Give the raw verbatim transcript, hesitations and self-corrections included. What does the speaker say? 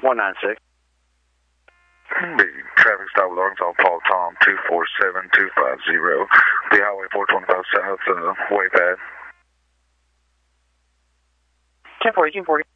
one nine six. The traffic stop with Arkansas Paul Tom two four seven two five zero. The Highway four twenty-five South, uh, way pad. ten forty, ten forty.